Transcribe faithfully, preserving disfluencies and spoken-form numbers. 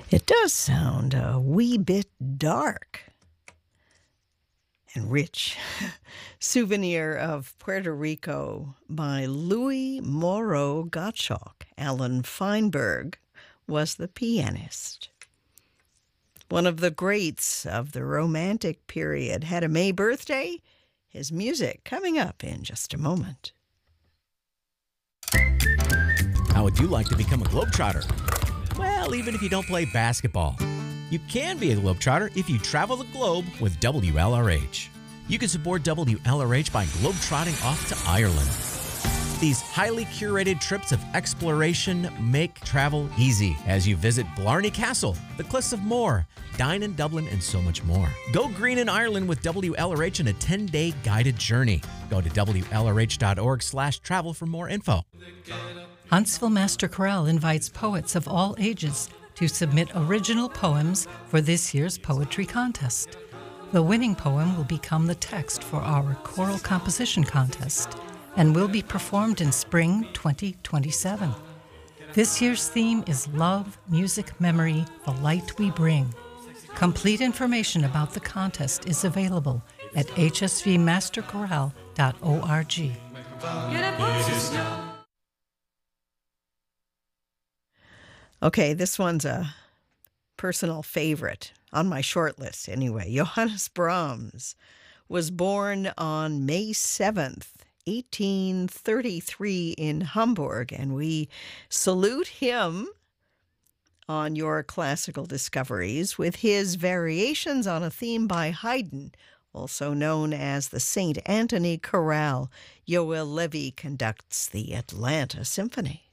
It does sound a wee bit dark and rich. Souvenir of Puerto Rico by Louis Moreau Gottschalk. Alan Feinberg was the pianist. One of the greats of the Romantic period had a May birthday. His music coming up in just a moment. How would you like to become a Globetrotter? Well, even if you don't play basketball, you can be a Globetrotter if you travel the globe with W L R H. You can support W L R H by globetrotting off to Ireland. These highly curated trips of exploration make travel easy as you visit Blarney Castle, the Cliffs of Moher, dine in Dublin, and so much more. Go green in Ireland with W L R H in a ten-day guided journey. Go to W L R H dot org slash travel for more info. Huntsville Master Chorale invites poets of all ages to submit original poems for this year's poetry contest. The winning poem will become the text for our choral composition contest and will be performed in spring twenty twenty-seven. This year's theme is Love, Music, Memory, the Light We Bring. Complete information about the contest is available at h s v master chorale dot org. Okay, this one's a personal favorite, on my short list anyway. Johannes Brahms was born on May seventh, eighteen thirty-three in Hamburg, and we salute him on your classical discoveries with his variations on a theme by Haydn, also known as the Saint Anthony Chorale. Yoel Levy conducts the Atlanta Symphony.